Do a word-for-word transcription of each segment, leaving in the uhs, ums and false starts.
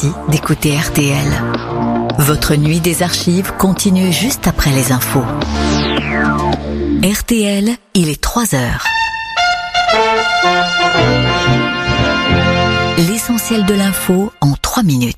Merci d'écouter R T L. Votre nuit des archives continue juste après les infos. R T L, il est trois heures. L'essentiel de l'info en trois minutes.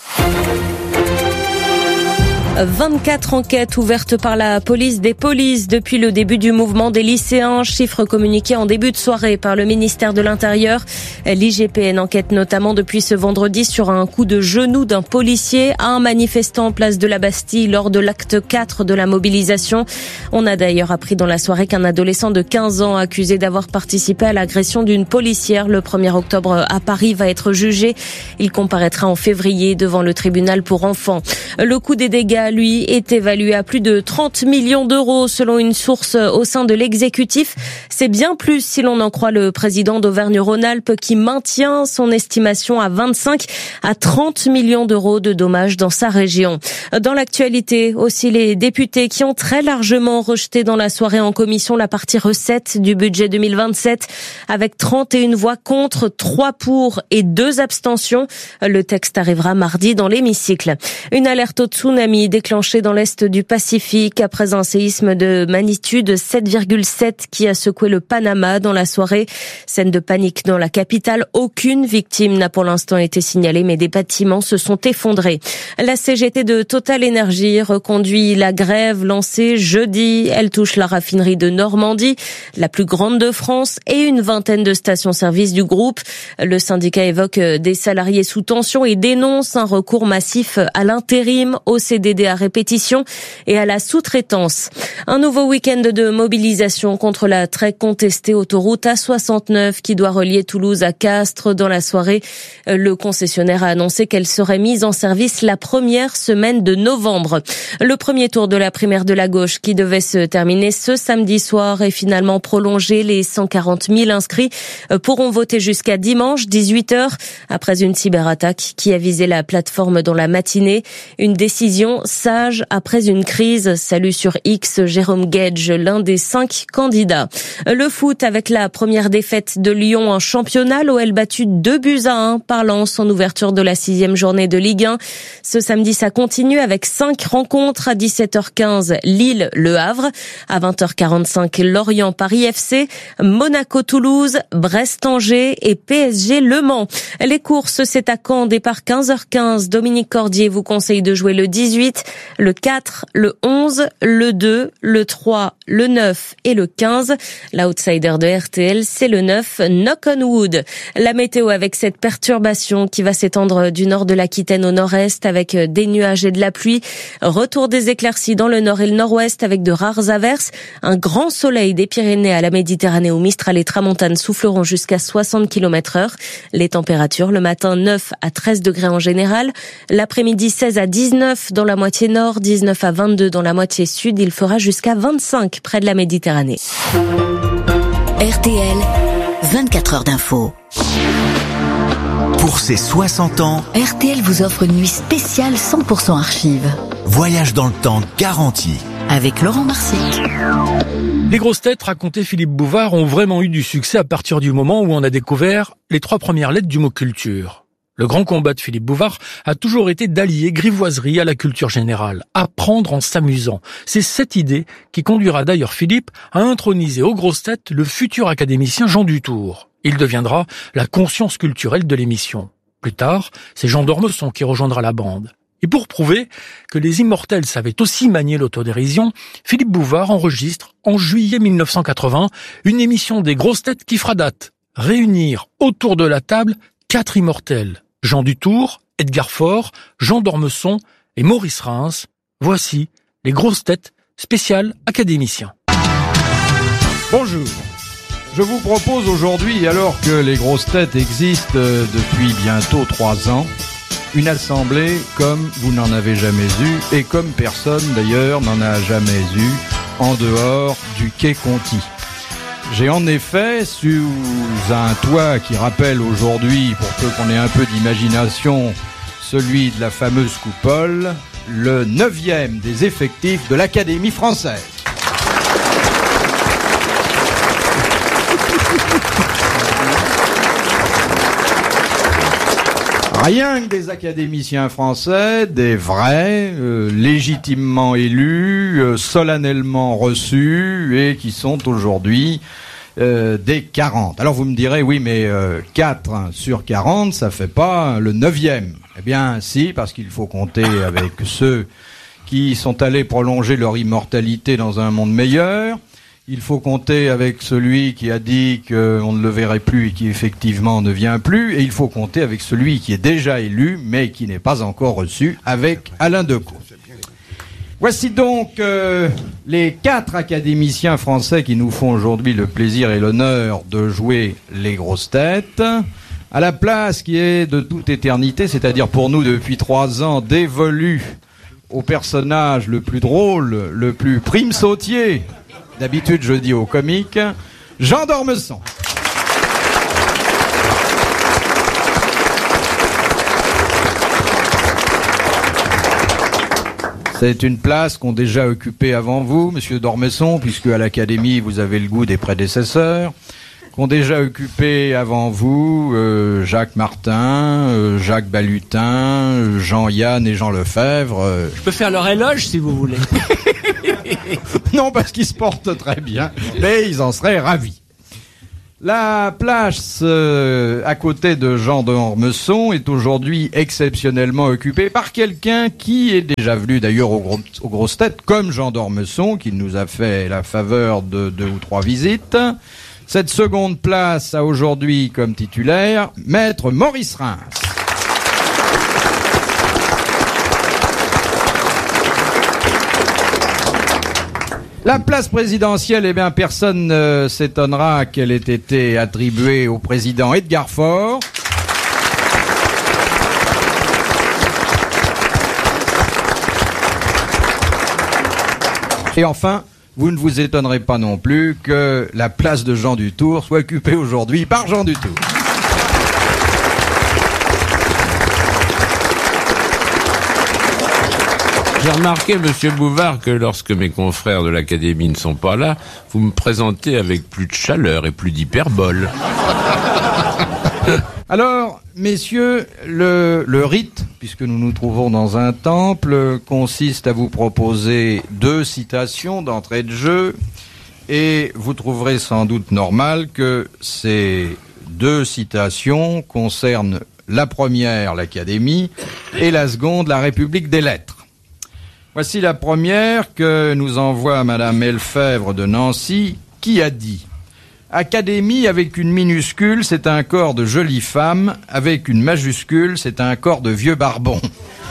vingt-quatre enquêtes ouvertes par la police des polices depuis le début du mouvement des lycéens, chiffre communiqué en début de soirée par le ministère de l'Intérieur. L'I G P N enquête notamment depuis ce vendredi sur un coup de genou d'un policier à un manifestant place de la Bastille lors de l'acte quatre de la mobilisation. On a d'ailleurs appris dans la soirée qu'un adolescent de quinze ans accusé d'avoir participé à l'agression d'une policière le premier octobre à Paris va être jugé. Il comparaîtra en février devant le tribunal pour enfants. Le coût des dégâts, lui, est évalué à plus de trente millions d'euros selon une source au sein de l'exécutif. C'est bien plus si l'on en croit le président d'Auvergne-Rhône-Alpes qui maintient son estimation à vingt-cinq à trente millions d'euros de dommages dans sa région. Dans l'actualité, aussi les députés qui ont très largement rejeté dans la soirée en commission la partie recettes du budget deux mille vingt-sept avec trente et une voix contre, trois pour et deux abstentions. Le texte arrivera mardi dans l'hémicycle. Une alerte au tsunami déclenché dans l'est du Pacifique après un séisme de magnitude sept virgule sept qui a secoué le Panama dans la soirée. Scène de panique dans la capitale. Aucune victime n'a pour l'instant été signalée, mais des bâtiments se sont effondrés. La C G T de Total Energy reconduit la grève lancée jeudi. Elle touche la raffinerie de Normandie, la plus grande de France, et une vingtaine de stations-service du groupe. Le syndicat évoque des salariés sous tension et dénonce un recours massif à l'intérim, au C D D à répétition et à la sous-traitance. Un nouveau week-end de mobilisation contre la très contestée autoroute A soixante-neuf qui doit relier Toulouse à Castres. Dans la soirée, le concessionnaire a annoncé qu'elle serait mise en service la première semaine de novembre. Le premier tour de la primaire de la gauche qui devait se terminer ce samedi soir est finalement prolongé. Les cent quarante mille inscrits pourront voter jusqu'à dimanche dix-huit heures après une cyberattaque qui a visé la plateforme dans la matinée. Une décision sage après une crise. Salut sur X, Jérôme Gage, l'un des cinq candidats. Le foot avec la première défaite de Lyon en championnat. L'O L battu deux buts à un par Lens en ouverture de la sixième journée de Ligue un. Ce samedi, ça continue avec cinq rencontres à dix-sept heures quinze. Lille, Le Havre. À vingt heures quarante-cinq, Lorient, Paris F C. Monaco, Toulouse. Brest, Angers et P S G, Le Mans. Les courses, c'est à Caen, départ quinze heures quinze. Dominique Cordier vous conseille de jouer le dix-huit, le quatre, le onze, le deux, le trois, le neuf et le quinze. L'outsider de R T L, c'est le neuf, Knock on Wood. La météo avec cette perturbation qui va s'étendre du nord de l'Aquitaine au nord-est avec des nuages et de la pluie. Retour des éclaircies dans le nord et le nord-ouest avec de rares averses. Un grand soleil des Pyrénées à la Méditerranée où Mistral et Tramontane souffleront jusqu'à soixante kilomètres heure. Les températures, le matin neuf à treize degrés en général. L'après-midi seize à dix-neuf dans la moitié nord, dix-neuf à vingt-deux dans la moitié sud. Il fera jusqu'à vingt-cinq près de la Méditerranée. R T L, vingt-quatre heures d'info. Pour ses soixante ans, R T L vous offre une nuit spéciale cent pour cent archive. Voyage dans le temps garanti. Avec Laurent Marsic. Les grosses têtes, racontait Philippe Bouvard, ont vraiment eu du succès à partir du moment où on a découvert les trois premières lettres du mot culture. Le grand combat de Philippe Bouvard a toujours été d'allier grivoiserie à la culture générale, apprendre en s'amusant. C'est cette idée qui conduira d'ailleurs Philippe à introniser aux grosses têtes le futur académicien Jean Dutour. Il deviendra la conscience culturelle de l'émission. Plus tard, c'est Jean d'Ormesson qui rejoindra la bande. Et pour prouver que les immortels savaient aussi manier l'autodérision, Philippe Bouvard enregistre en juillet mille neuf cent quatre-vingts une émission des grosses têtes qui fera date. Réunir autour de la table quatre immortels. Jean Dutour, Edgar Faure, Jean d'Ormesson et Maurice Reims. Voici les grosses têtes spéciales académiciens. Bonjour. Je vous propose aujourd'hui, alors que les grosses têtes existent depuis bientôt trois ans, une assemblée comme vous n'en avez jamais eu et comme personne d'ailleurs n'en a jamais eu en dehors du quai Conti. J'ai en effet, sous un toit qui rappelle aujourd'hui, pour peu qu'on ait un peu d'imagination, celui de la fameuse coupole, le neuvième des effectifs de l'Académie française. Rien que des académiciens français, des vrais, euh, légitimement élus, euh, solennellement reçus, et qui sont aujourd'hui euh, des quarante. Alors vous me direz, oui, mais euh, quatre sur quarante, ça fait pas le neuvième. Eh bien, si, parce qu'il faut compter avec ceux qui sont allés prolonger leur immortalité dans un monde meilleur. Il faut compter avec celui qui a dit qu'on ne le verrait plus et qui effectivement ne vient plus. Et il faut compter avec celui qui est déjà élu, mais qui n'est pas encore reçu, avec Alain Decaux. Voici donc euh, les quatre académiciens français qui nous font aujourd'hui le plaisir et l'honneur de jouer les grosses têtes. À la place qui est de toute éternité, c'est-à-dire pour nous depuis trois ans, dévolue au personnage le plus drôle, le plus prime-sautier. D'habitude, je dis au comique, Jean d'Ormesson. C'est une place qu'ont déjà occupée avant vous, monsieur d'Ormesson, puisque à l'Académie, vous avez le goût des prédécesseurs, qu'ont déjà occupé avant vous euh, Jacques Martin, euh, Jacques Balutin, Jean-Yann et Jean Lefebvre. Euh... Je peux faire leur éloge, si vous voulez. Non, parce qu'ils se portent très bien, mais ils en seraient ravis. La place euh, à côté de Jean d'Ormesson est aujourd'hui exceptionnellement occupée par quelqu'un qui est déjà venu d'ailleurs aux, gros, aux grosses têtes, comme Jean d'Ormesson, qui nous a fait la faveur de deux ou trois visites. Cette seconde place a aujourd'hui comme titulaire Maître Maurice Reims. La place présidentielle, eh bien, personne ne euh, s'étonnera qu'elle ait été attribuée au président Edgar Faure. Et enfin, vous ne vous étonnerez pas non plus que la place de Jean Dutour soit occupée aujourd'hui par Jean Dutour. J'ai remarqué, monsieur Bouvard, que lorsque mes confrères de l'Académie ne sont pas là, vous me présentez avec plus de chaleur et plus d'hyperbole. Alors, messieurs, le, le rite, puisque nous nous trouvons dans un temple, consiste à vous proposer deux citations d'entrée de jeu, et vous trouverez sans doute normal que ces deux citations concernent la première, l'Académie, et la seconde, la République des Lettres. Voici la première que nous envoie Madame Elfèvre de Nancy, qui a dit « Académie avec une minuscule, c'est un corps de jolie femme, avec une majuscule, c'est un corps de vieux barbon. »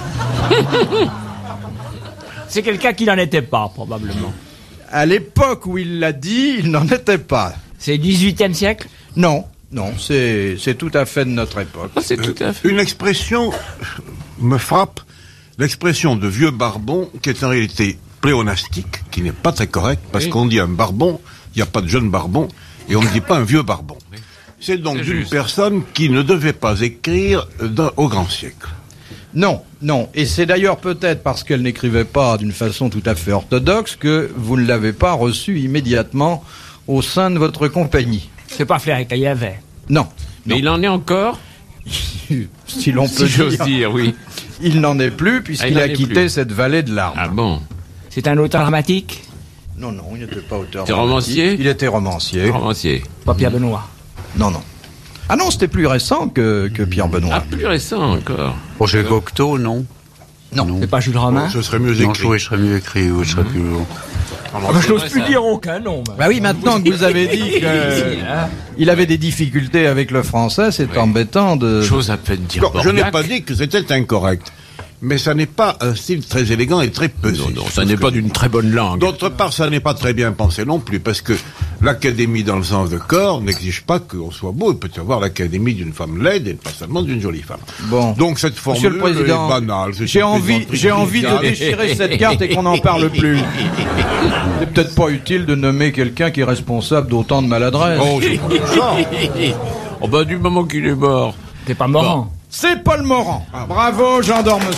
C'est quelqu'un qui n'en était pas, probablement. À l'époque où il l'a dit, il n'en était pas. C'est le dix-huitième siècle ? Non, non, c'est, c'est tout à fait de notre époque. C'est tout à fait. Une expression me frappe. L'expression de vieux barbon, qui est en réalité pléonastique, qui n'est pas très correcte, parce oui. qu'on dit un barbon, il n'y a pas de jeune barbon, et on ne dit pas un vieux barbon. Oui. C'est donc C'est d'une juste. personne qui ne devait pas écrire dans, au grand siècle. Non, non, et c'est d'ailleurs peut-être parce qu'elle n'écrivait pas d'une façon tout à fait orthodoxe que vous ne l'avez pas reçue immédiatement au sein de votre compagnie. C'est pas Flair qu'il y avait. Non. Mais non. Il en est encore Si l'on peut si j'ose dire. dire, oui. Il n'en est plus puisqu'il ah, a quitté plus. cette vallée de larmes. Ah bon? C'est un auteur dramatique? Non, non, il n'était pas auteur dramatique. romancier? Il était romancier. Romancier. Pas Pierre Benoît? Non, non. Ah non, c'était plus récent que, que Pierre Benoît. Ah, plus récent encore. Roger Cocteau, non? Non. non. C'est pas Jules Romain? Oh, ce serait mieux écrit. Non, je serais mieux écrit, oui, je serais plus long. Ah, bah, je n'ose plus dire aucun nom. Bah oui, maintenant que vous avez dit qu'il avait des difficultés avec le français, c'est oui. embêtant de... Chose à peine dire. Non, je n'ai pas dit que c'était incorrect. Mais ça n'est pas un style très élégant et très pesé. Non, non, ça n'est pas d'une très bonne langue. D'autre part, ça n'est pas très bien pensé non plus, parce que l'académie dans le sens de corps n'exige pas qu'on soit beau. Il peut y avoir l'académie d'une femme laide et pas seulement d'une jolie femme. Bon. Donc cette formule Monsieur le Président, est banale. J'ai envie, j'ai envie de déchirer cette carte et qu'on n'en parle plus. C'est peut-être pas utile de nommer quelqu'un qui est responsable d'autant de maladresse. Oh, c'est pas ça. Oh bah du moment qu'il est mort. T'es pas Morand. Bon. C'est Paul Morand. Ah, bravo, Jean d'Ormesson.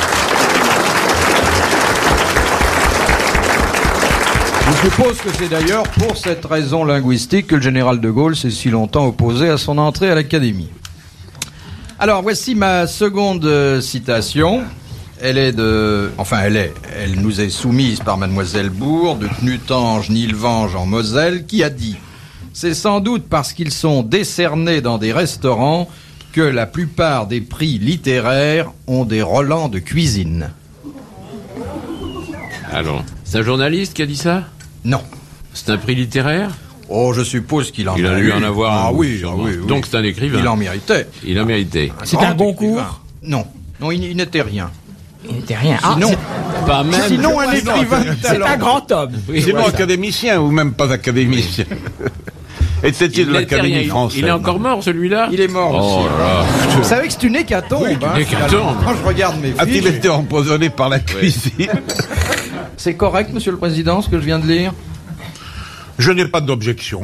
Je suppose que c'est d'ailleurs pour cette raison linguistique que le général de Gaulle s'est si longtemps opposé à son entrée à l'Académie. Alors, voici ma seconde euh, citation. Elle est de... Enfin, elle est... Elle nous est soumise par Mademoiselle Bourg, de Knutange, Nilvange en Moselle, qui a dit « C'est sans doute parce qu'ils sont décernés dans des restaurants que la plupart des prix littéraires ont des relents de cuisine. » Alors, c'est un journaliste qui a dit ça? Non. C'est un prix littéraire? Oh, je suppose qu'il en Il a a eu dû en avoir Ah un, oui, ah sûrement. oui, oui. Donc c'est un écrivain. Il en méritait. Il en méritait. C'est Grand un bon écrivain. cours? Non. Non, il, il n'était rien. Il n'était rien. Ah, Sinon, c'est- Pas même. sinon un écrivain de c'est talent. un grand homme. Oui, Sinon voilà. académicien ou même pas académicien. Était-il de Il était rien. l'Académie Il- française? Il est encore mort, celui-là? Il est mort Oh aussi. là là. Vous savez que c'est une hécatombe. Oui, une hein, hécatombe. finalement. Quand je regarde mes A-t-il fiches, été empoisonné par la cuisine? c'est correct, Monsieur le Président, ce que je viens de lire? Je n'ai pas d'objection.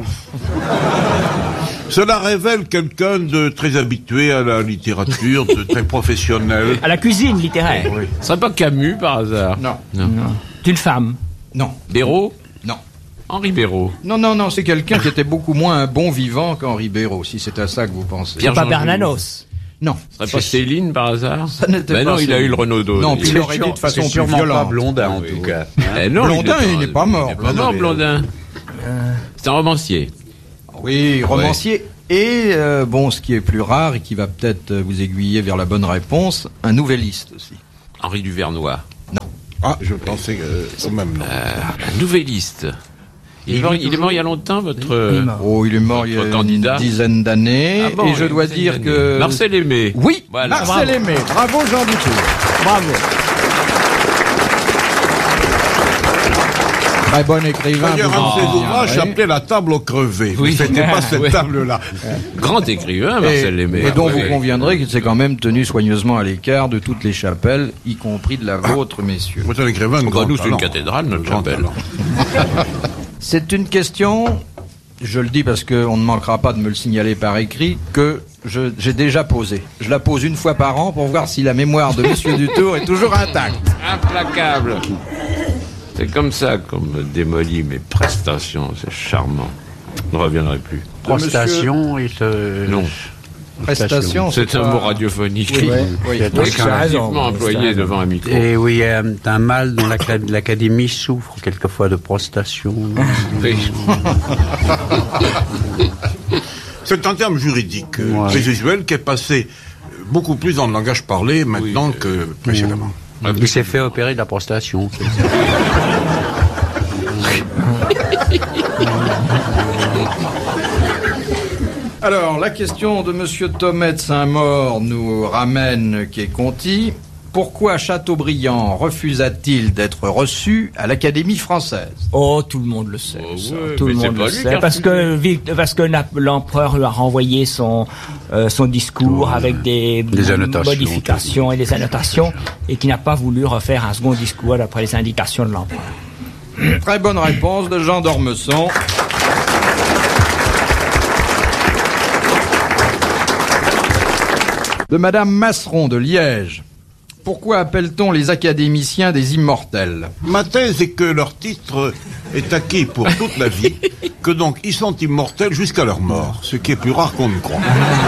Cela révèle quelqu'un de très habitué à la littérature, de très professionnel. À la cuisine littéraire. Ce serait pas Camus par hasard? Non. Non. C'est une femme. Non. Béraud? Non. Henri Béraud. Non, non, non, c'est quelqu'un qui était beaucoup moins un bon vivant qu'Henri Béraud, si c'est à ça que vous pensez. Pierre Pas Jean Bernanos. Non. Ce serait pas Céline par hasard? Ça n'était Ben pas non, il a Céline. eu le Renaudot. Non, Il- puis il aurait dit de façon C'est plus sûrement pas violente. Blondin, en Oui, tout oui. cas. Eh non, Blondin, est il n'est pas mort, Il n'est pas Blondin. mort, Blondin. C'est un romancier. Oui, romancier. Et, euh, bon, ce qui est plus rare et qui va peut-être euh, vous aiguiller vers la bonne réponse, un nouvelliste aussi. Henri Duvernois. Ah, je pensais que quand même non. Euh, un nouvelliste. Il est, mort, il est mort il y a longtemps, votre... euh, Oh, il est mort il y a Votre une candidat. dizaine d'années. Ah bon, et je une dois dizaine dire d'années. que... Marcel Aimé. Oui, Voilà. Marcel Bravo. Aimé. Bravo, Jean Dutour. Bravo. Très bon écrivain. D'ailleurs, vous un en de ses ouvrages conviendrez. s'appelait La table au crevé. Oui. Oui. C'était pas cette Ouais. table-là. Grand écrivain, Marcel Et, Aimé. et dont Oui. vous conviendrez qu'il s'est quand même tenu soigneusement à l'écart de toutes les chapelles, y compris de la vôtre, messieurs. C'est un écrivain de Bah, grand nous, c'est une talent. cathédrale, notre Grand chapelle. talent. C'est une question, je le dis parce qu'on ne manquera pas de me le signaler par écrit, que je- j'ai déjà posée. Je la pose une fois par an pour voir si la mémoire de Monsieur Dutour est toujours intacte. Implacable. C'est comme ça qu'on me démolit mes prestations. C'est charmant. Je ne reviendrai plus. Prostation, il te... Non. Prestation, C'est un pas- mot radiophonique. Oui, oui. Oui, tu as raison. Exclusivement employé devant un micro. Et oui, euh, un mal dont l'acad- l'académie souffre quelquefois de prostation. Oui. C'est un terme juridique, euh, Ouais. très usuel, qui est passé euh, beaucoup plus dans le langage parlé maintenant Oui, que précédemment. Il s'est fait opérer de la prostation. Alors, la question de Monsieur Thomet de Saint-Maur nous ramène qui est Conti. Pourquoi Chateaubriand refusa-t-il d'être reçu à l'Académie française? Oh, tout le monde le sait. Oh, ça. ouais, tout le mais c'est monde pas le lui qui sait. a Parce refusé. que, Vic- parce que Nap- l'empereur lui a renvoyé son, euh, son discours avec des, Des annotations. modifications et des annotations et qui n'a pas voulu refaire un second discours d'après les indications de l'empereur. Très bonne réponse de Jean d'Ormesson. De Madame Masseron de Liège. Pourquoi appelle-t-on les académiciens des immortels? Ma thèse est que leur titre est acquis pour toute la vie, que donc ils sont immortels jusqu'à leur mort, ce qui est plus rare qu'on ne croit.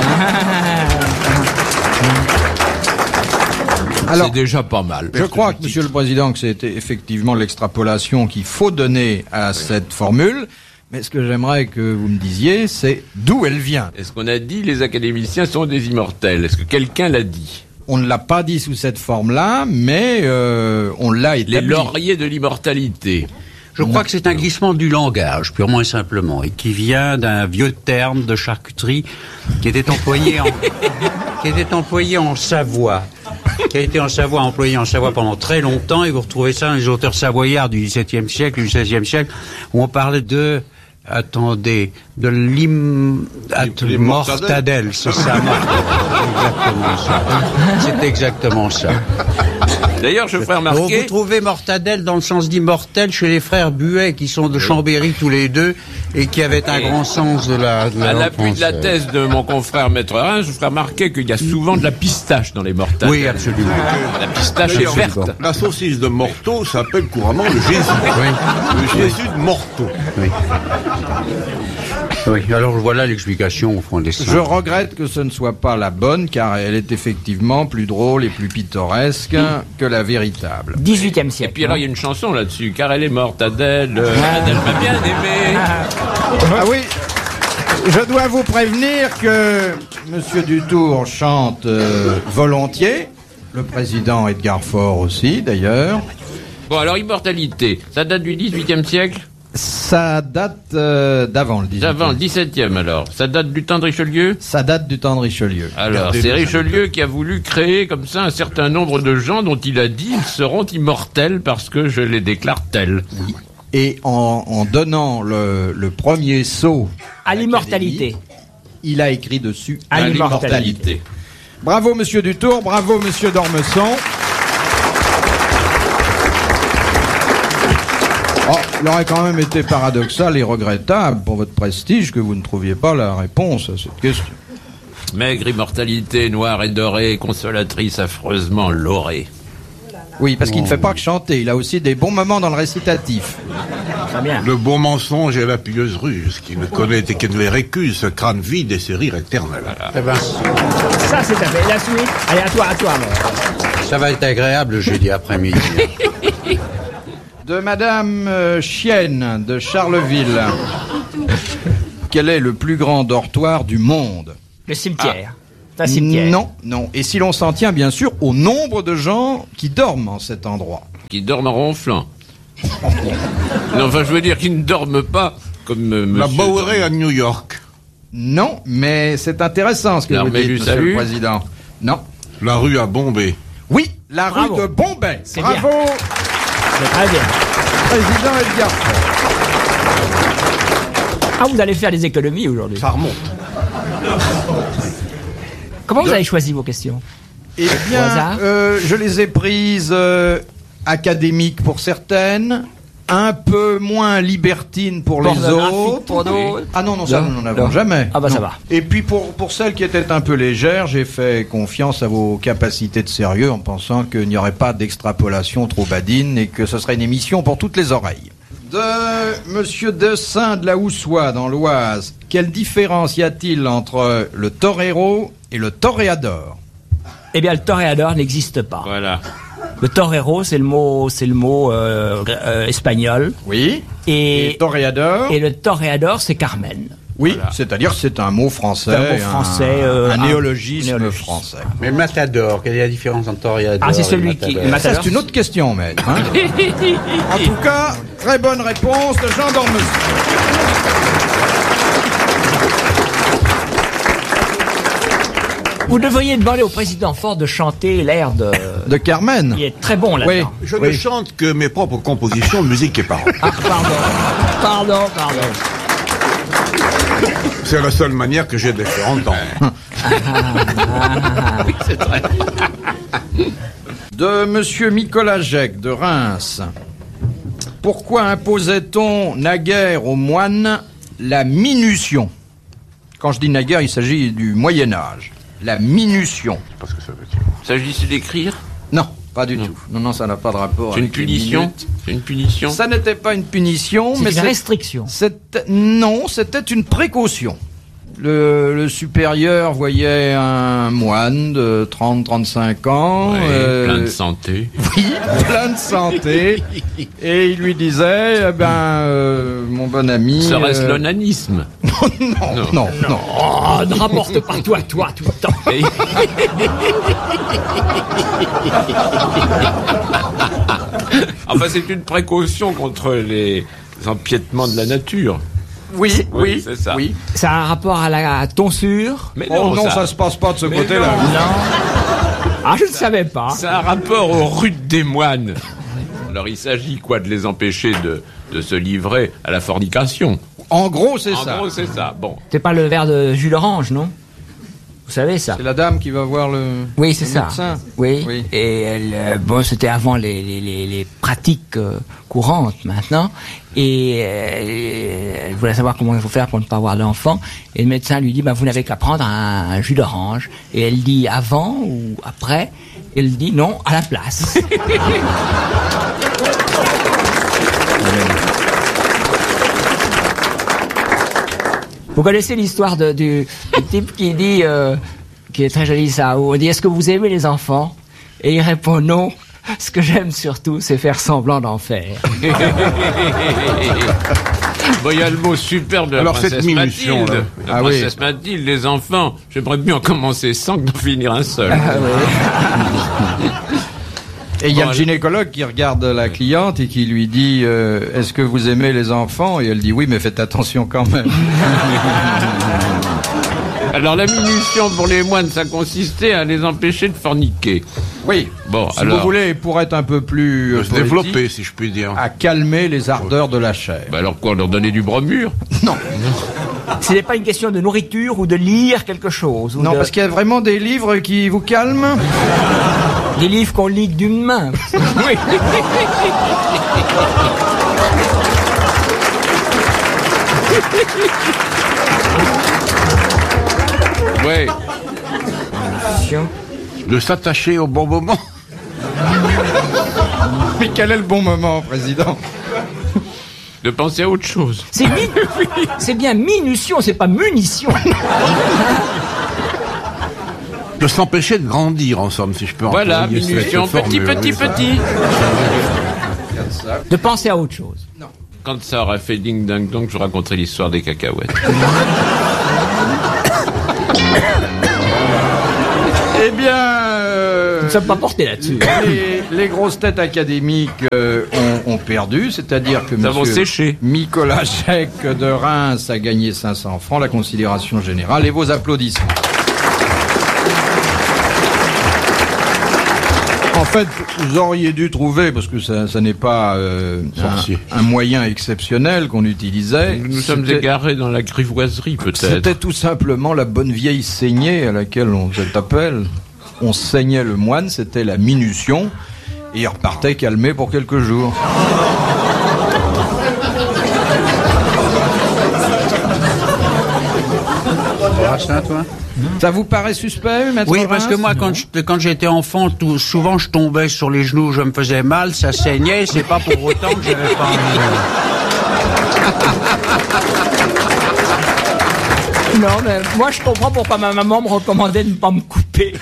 Alors, C'est déjà pas mal. je crois que, Monsieur le Président, que c'était effectivement l'extrapolation qu'il faut donner à cette formule. Mais ce que j'aimerais que vous me disiez, c'est d'où elle vient. Est-ce qu'on a dit les académiciens sont des immortels? Est-ce que quelqu'un l'a dit? On ne l'a pas dit sous cette forme-là, mais euh, on l'a Les établi. lauriers de l'immortalité. Je crois que c'est un glissement du langage, purement et simplement, et qui vient d'un vieux terme de charcuterie qui était employé en, qui était employé en Savoie, qui a été en Savoie, employé en Savoie pendant très longtemps, et vous retrouvez ça dans les auteurs savoyards du dix-septième siècle, du seizième siècle, où on parlait de, attendez, de l'im... att- Les mortadelle, c'est ça, mortadelle. Exactement ça. C'est exactement ça. D'ailleurs, je ferai Vous remarquer... trouvez mortadelle dans le sens d'immortel chez les frères Buet, qui sont de Chambéry tous les deux, et qui avaient un Et grand sens de la, de la À langue l'appui de la française. thèse de mon confrère Maître Reims, je ferai remarquer qu'il y a souvent de la pistache dans les mortales. Oui, absolument. La pistache est D'ailleurs, verte. La saucisse de Morteau s'appelle couramment le Jésus. Le Jésus de Morteau. Oui. Oui, alors voilà l'explication au fond des Je regrette que ce ne soit pas la bonne, car elle est effectivement plus drôle et plus pittoresque que la véritable. dix-huitième siècle. Et puis alors il y a une chanson là-dessus, car elle est morte, Adèle, euh, Adèle m'a bien aimé. Ah oui, je dois vous prévenir que Monsieur Dutour chante euh, volontiers, le président Edgar Faure aussi d'ailleurs. Bon alors immortalité, ça date du dix-huitième siècle? Ça date euh, d'avant le dix-huitième. D'avant le dix-septième alors. Ça date du temps de Richelieu? Ça date du temps de Richelieu. Alors, Regardez, c'est Richelieu qui a voulu créer comme ça un certain nombre de gens dont il a dit ils seront immortels parce que je les déclare tels. Oui. Et en, en donnant le, le premier saut à l'immortalité, il a écrit dessus à l'immortalité. Bravo Monsieur Dutour, bravo Monsieur d'Ormesson. Oh, il aurait quand même été paradoxal et regrettable pour votre prestige que vous ne trouviez pas la réponse à cette question. Maigre immortalité, noire et dorée, consolatrice affreusement laurée. Oui, parce qu'il ne fait pas que chanter, il a aussi des bons moments dans le récitatif. Très bien. Le bon mensonge et la pieuse ruse, qui ne connaît et qui ne les récuse, ce crâne vide et ses rires éternels. Eh ben, ça c'est à fait. La suite. Allez, à toi, à toi. Mais... ça va être agréable jeudi après-midi. De Madame euh, Chienne de Charleville. Quel est le plus grand dortoir du monde? Le cimetière. Ah. Un cimetière. Non, non. Et si l'on s'en tient bien sûr au nombre de gens qui dorment en cet endroit. Qui dorment en ronflant. Non, enfin, je veux dire qu'ils ne dorment pas comme euh, La monsieur... Bowery à New York. Non, mais c'est intéressant ce que L'armée vous du dites, Monsieur salut. le Président. Non. La rue à Bombay. Oui, la Bravo. rue de Bombay. C'est Bravo, bien. C'est très bien. Président Edgar Faure. Ah, vous allez faire des économies aujourd'hui. Ça remonte. Comment vous avez choisi vos questions? Eh Au bien, hasard euh, je les ai prises euh, académiques pour certaines, un peu moins libertines pour les Pornographique autres. pour d'autres. Ah non, non, ça Non, nous n'en avons non. jamais. Ah bah ça Non. va. Et puis pour, pour celles qui étaient un peu légères, j'ai fait confiance à vos capacités de sérieux en pensant qu'il n'y aurait pas d'extrapolation trop badine et que ce serait une émission pour toutes les oreilles. De Monsieur Dessin de la Houssoie dans l'Oise, quelle différence y a-t-il entre le torero et le toréador? Eh bien, le toréador n'existe pas. Voilà. Le torero, c'est le mot, c'est le mot euh, euh, espagnol. Oui. Et, Et toréador? et le toréador, c'est Carmen. Oui, Voilà. c'est-à-dire c'est un mot français, C'est un mot français, euh, un, un néologisme néologisme. français. Mais le matador, quelle est la différence entre toréador Ah, c'est et celui qui- matador le Ça, matador. c'est une autre question, maître. hein. En tout cas, très bonne réponse de Jean Dormesson. Vous devriez demander au président Ford de chanter l'air de... De Carmen. Il est très bon là-dedans. Je ne Oui. chante que mes propres compositions, musique et paroles. Ah, pardon. Pardon, pardon. C'est la seule manière que j'ai de faire entendre. De Monsieur Nicolas Jec de Reims. Pourquoi imposait-on naguère aux moines la minution? Quand je dis naguère, il s'agit du Moyen-Âge. La minution. Parce que ça veut dire. S'agit-il d'écrire? Non, pas du Non. tout. Non, non, ça n'a pas de rapport C'est une avec les punition? minutes. C'est une punition? Ça n'était pas une punition, C'est mais une c'est- restriction. c'était- non, c'était une précaution. Le, le supérieur voyait un moine de trente à trente-cinq ans. Ouais, euh, plein de santé. Oui, plein de santé. Et il lui disait, eh ben, euh, mon bon ami... Serait-ce euh, l'onanisme? non, non, non. Oh, ne rapporte pas toi, toi, tout le temps. Et- Enfin, c'est une précaution contre les empiètements de la nature. Oui, Oui, oui, c'est ça. oui. Ça a un rapport à la tonsure? Mais Oh non, ça... se passe pas de ce Mais côté-là. Non. Ah, je ne savais pas. Ça a un rapport aux rutes des moines. Alors, il s'agit quoi de les empêcher de, de se livrer à la fornication? En gros, c'est En ça. gros, c'est ça. Bon. C'est pas le verre de jus d'orange, non? Vous savez ça? C'est la dame qui va voir le, Oui, c'est le ça. médecin. Oui. Oui. Et elle, euh, bon, c'était avant les, les, les, les pratiques euh, courantes maintenant. Et euh, elle voulait savoir comment il faut faire pour ne pas avoir d'enfant. Et le médecin lui dit, bah, vous n'avez qu'à prendre un, un jus d'orange. Et elle dit avant ou après. Et elle dit non, à la place. Vous connaissez l'histoire de, du, du type qui dit, euh, qui est très joli ça, où on dit, est-ce que vous aimez les enfants? Et il répond non. Ce que j'aime surtout, c'est faire semblant d'en faire. Bon, il y a le mot superbe de la Alors, princesse cette minution, Mathilde. là. La Ah princesse oui. Mathilde, les enfants, j'aimerais mieux en commencer cent que d'en finir un seul. Ah, oui. Et il y a Bon, le gynécologue qui regarde la cliente et qui lui dit euh, est-ce que vous aimez les enfants? Et elle dit oui, mais faites attention quand même. Alors, la minution pour les moines, ça consistait à les empêcher de forniquer. Oui. Bon, Si alors... vous voulez, pour être un peu plus De euh, se poétique, développer, si je puis dire. à calmer les ardeurs de la chair. Bah alors quoi, leur donner du bromure? Ce n'est pas une question de nourriture ou de lire quelque chose. Ou Non, de- parce qu'il y a vraiment des livres qui vous calment. Des livres qu'on lit d'une main. Oui. Ouais. De s'attacher au bon moment. Mais quel est le bon moment, président? De penser à autre chose. C'est mi- c'est bien minution, c'est pas munition. De s'empêcher de grandir, en somme, si je peux Voilà, employer cette minution, petit, formule. petit, petit. De penser à autre chose. Quand ça aura fait ding ding dong, je raconterai l'histoire des cacahuètes. Eh bien, euh, Nous ne sommes pas portés là-dessus. les, les grosses têtes académiques euh, ont, ont perdu, c'est-à-dire que Nous avons monsieur séché. Nicolas Chèque de Reims a gagné cinq cents francs, la considération générale, et vos applaudissements. En fait, vous auriez dû trouver, parce que ça, ça n'est pas euh, Sorcier. un, un moyen exceptionnel qu'on utilisait. Nous nous sommes C'était- égarés dans la grivoiserie, peut-être. C'était tout simplement la bonne vieille saignée à laquelle on fait appel. On saignait le moine, c'était la minution, et il repartait calmé pour quelques jours. Ça, toi Ça vous paraît suspect, maître Oui, parce que Reims moi, quand je- quand j'étais enfant, tout- souvent je tombais sur les genoux, je me faisais mal, ça saignait, c'est pas pour autant que j'avais pas envie de... Non, mais moi je comprends pourquoi ma maman me recommandait de ne pas me couper.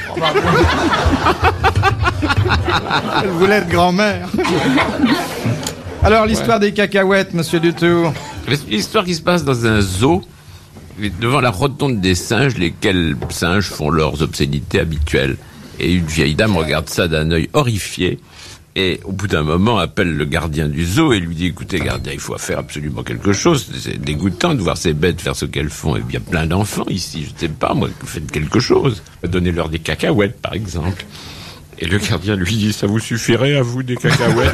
Elle voulait être grand-mère. Alors, l'histoire des cacahuètes, monsieur Dutour. L'histoire qui se passe dans un zoo, devant la rotonde des singes, lesquels singes font leurs obscénités habituelles. Et une vieille dame regarde ça d'un œil horrifié, et au bout d'un moment appelle le gardien du zoo et lui dit, écoutez gardien, il faut faire absolument quelque chose, c'est dégoûtant de voir ces bêtes faire ce qu'elles font, et il y a plein d'enfants ici, je sais pas, moi, faites quelque chose. Donnez-leur des cacahuètes, par exemple. Et le gardien lui dit, ça vous suffirait à vous des cacahuètes?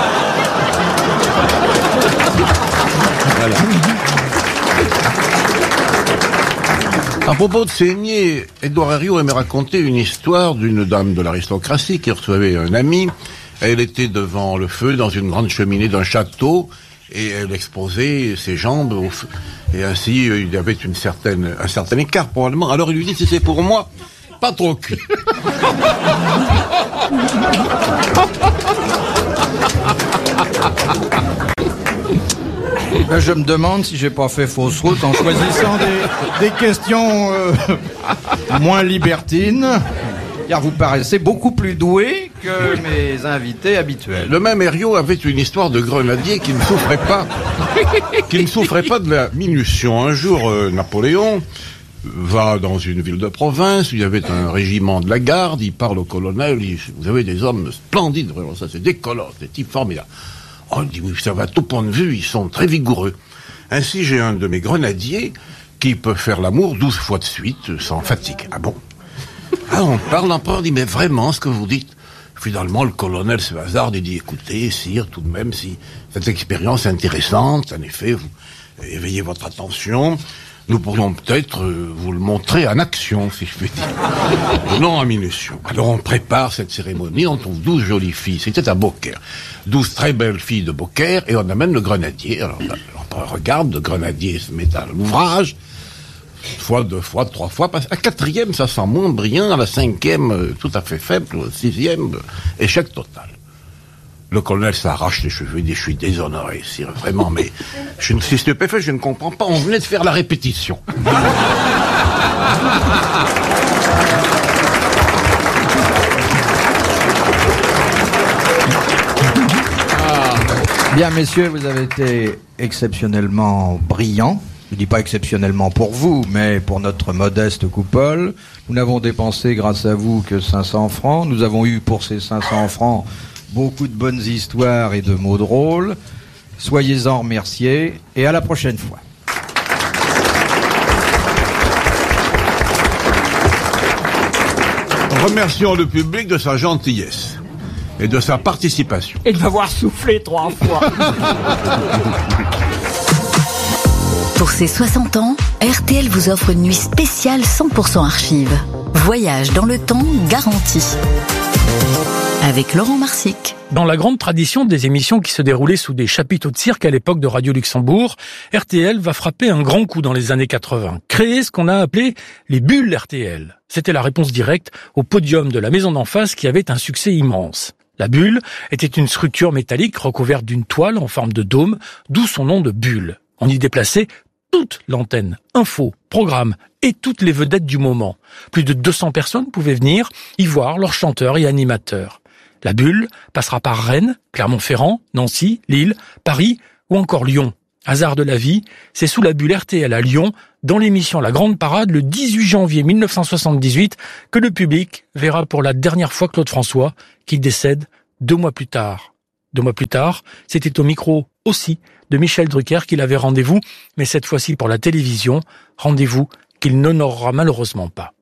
Voilà. À propos de saigner, Édouard Herriot aimait raconter une histoire d'une dame de l'aristocratie qui recevait un ami. Elle était devant le feu dans une grande cheminée d'un château et elle exposait ses jambes au feu. Et ainsi, euh, il y avait une certaine, un certain écart probablement. Alors il lui dit, si c'est pour moi, pas trop cuit. Ben, je me demande si j'ai pas fait fausse route en choisissant des, des questions euh, moins libertines. Car vous paraissez beaucoup plus doué que mes invités habituels. Le même Herriot avait une histoire de grenadier qui ne souffrait pas, qui ne souffrait pas de la minution. Un jour, euh, Napoléon va dans une ville de province, il y avait un régiment de la garde, il parle au colonel, il dit, vous avez des hommes splendides, vraiment, ça c'est des colosses, des types formidables. Oh, il dit, oui, ça va à tout point de vue, ils sont très vigoureux. Ainsi, j'ai un de mes grenadiers qui peut faire l'amour douze fois de suite, sans fatigue. Ah bon? Ah, on parle, l'empereur dit, mais vraiment, ce que vous dites? Finalement, le colonel se hasarde et dit, écoutez, sire, tout de même, si cette expérience est intéressante, en effet, vous éveillez votre attention, nous pourrions peut-être euh, vous le montrer en action, si je puis dire. Non en minution. Alors on prépare cette cérémonie, on trouve douze jolies filles, c'était à Beaucaire. Douze très belles filles de Beaucaire, et on amène le grenadier. Alors on regarde, le grenadier se met à l'ouvrage, une fois, deux fois, trois fois, à la quatrième, ça sent moins brillant, à la cinquième, euh, tout à fait faible, au sixième, euh, échec total. Le colonel s'arrache les cheveux, il dit, je suis déshonoré, sire, vraiment, mais je ne suis stupéfait, je ne comprends pas, on venait de faire la répétition. Bien, messieurs, vous avez été exceptionnellement brillants. Je ne dis pas exceptionnellement pour vous, mais pour notre modeste coupole. Nous n'avons dépensé, grâce à vous, que cinq cents francs. Nous avons eu, pour ces cinq cents francs, beaucoup de bonnes histoires et de mots drôles. Soyez-en remerciés et à la prochaine fois. Remercions le public de sa gentillesse et de sa participation. Et de m'avoir soufflé trois fois. Pour ses soixante ans, R T L vous offre une nuit spéciale cent pour cent archive. Voyage dans le temps garanti. Avec Laurent Marsic. Dans la grande tradition des émissions qui se déroulaient sous des chapiteaux de cirque à l'époque de Radio Luxembourg, R T L va frapper un grand coup dans les années quatre-vingts. Créer ce qu'on a appelé les bulles R T L. C'était la réponse directe au podium de la maison d'en face qui avait un succès immense. La bulle était une structure métallique recouverte d'une toile en forme de dôme, d'où son nom de bulle. On y déplaçait toute l'antenne, info, programme et toutes les vedettes du moment. Plus de deux cents personnes pouvaient venir y voir leurs chanteurs et animateurs. La bulle passera par Rennes, Clermont-Ferrand, Nancy, Lille, Paris ou encore Lyon. Hasard de la vie, c'est sous la bulle R T L à Lyon, dans l'émission La Grande Parade, le dix-huit janvier mille neuf cent soixante-dix-huit, que le public verra pour la dernière fois Claude François, qui décède deux mois plus tard. Deux mois plus tard, c'était au micro aussi de Michel Drucker qu'il avait rendez-vous, mais cette fois-ci pour la télévision, rendez-vous qu'il n'honorera malheureusement pas.